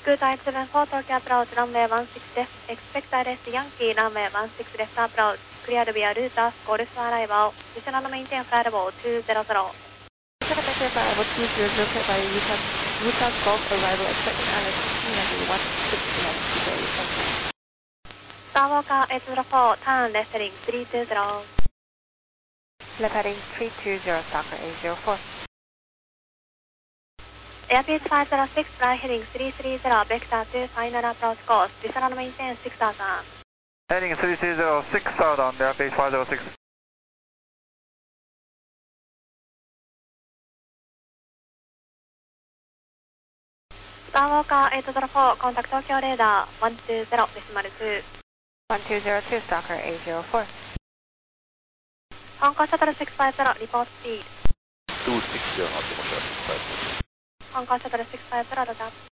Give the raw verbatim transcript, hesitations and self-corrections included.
two type seven four Tokyo approach runway one sixです。Expect arrest Yankee runway one six left approach. Cleared via route as Golf arrival. Additional maintain flight level two zero zero. Maintain flight level two zero zero cleared by route as Golf arrival. Expecting arrest Yankee one six left today. Skywalker eight zero four, turn left heading three two zero. Left heading three two zero, Stalker eight zero four. Airspeed five zero six, fly heading three three zero, vector two, final approach course. Additional maintain six thousand. Heading three three zero, six thousand, airspeed five zero six. Skywalker eight zero four, contact Tokyo radar one two zero, decimal two. one two zero two, Stalker eight zero four. Hong Kong Shuttle six five zero, report speed. two six zero, Hong Kong Shuttle six five zero. Hong Kong Shuttle six five zero, roger.